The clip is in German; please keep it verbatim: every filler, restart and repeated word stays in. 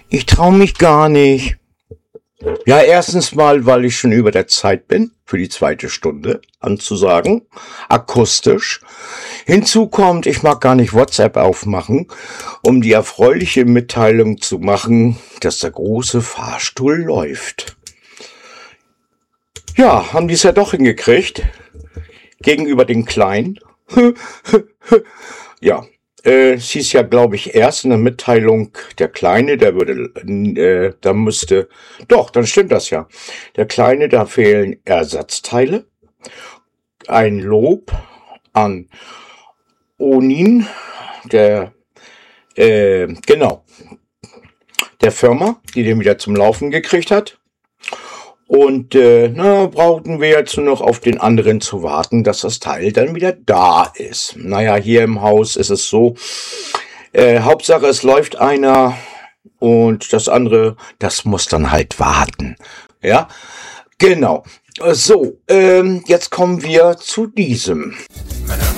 Ich traue mich gar nicht. Ja, erstens mal, weil ich schon über der Zeit bin, für die zweite Stunde anzusagen, akustisch. Hinzu kommt, ich mag gar nicht WhatsApp aufmachen, um die erfreuliche Mitteilung zu machen, dass der große Fahrstuhl läuft. Ja, haben die es ja doch hingekriegt, gegenüber den Kleinen. Ja. Äh, es hieß ja, glaube ich, erst in der Mitteilung, der Kleine, der würde, äh, da müsste, doch, dann stimmt das ja. Der Kleine, da fehlen Ersatzteile, ein Lob an Onin, der, äh, genau, der Firma, die den wieder zum Laufen gekriegt hat. Und äh, na, brauchten wir jetzt nur noch auf den anderen zu warten, dass das Teil dann wieder da ist. Naja, hier im Haus ist es so, äh, Hauptsache es läuft einer und das andere, das muss dann halt warten. Ja, genau. So, ähm, jetzt kommen wir zu diesem.